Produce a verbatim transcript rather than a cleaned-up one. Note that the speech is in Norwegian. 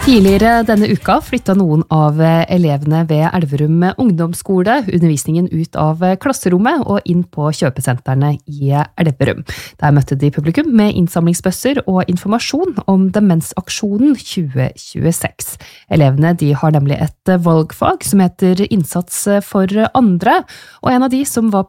Tidligere denne uka flyttet noen av elevene ved Elverum ungdomsskole undervisningen ut av klasserommet og inn på kjøpesentrene i Elverum. Der møtte de publikum med innsamlingsbøsser og informasjon om demensaksjonen tjue tjueseks. Elevene de har nemlig et valgfag som heter innsats for andre, og en av de som var